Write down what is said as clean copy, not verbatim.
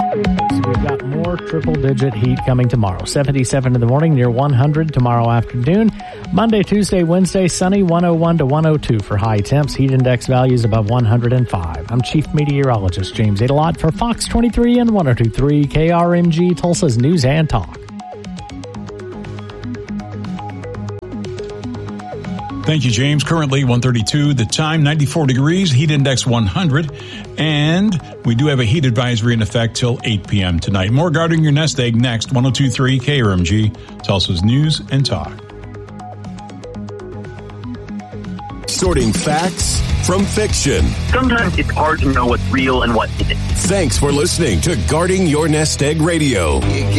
We've got more triple-digit heat coming tomorrow. 77 in the morning, near 100 tomorrow afternoon. Monday, Tuesday, Wednesday, sunny, 101 to 102 for high temps. Heat index values above 105. I'm Chief Meteorologist James Adelot for Fox 23 and 102.3 KRMG, Tulsa's News and Talk. Thank you, James. Currently 132, the time 94 degrees, heat index 100, and we do have a heat advisory in effect till 8 p.m. tonight. More Guarding Your Nest Egg next, 102.3 KRMG, Tulsa's News and Talk. Sorting facts from fiction. Sometimes it's hard to know what's real and what isn't. Thanks for listening to Guarding Your Nest Egg Radio.